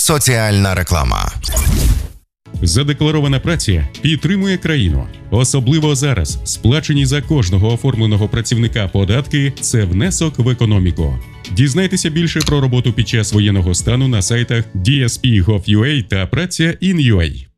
Соціальна реклама. Задекларована праця підтримує країну. Особливо зараз сплачені за кожного оформленого працівника податки – це внесок в економіку. Дізнайтеся більше про роботу під час воєнного стану на сайтах DSP.gov.ua та Праця.in.ua.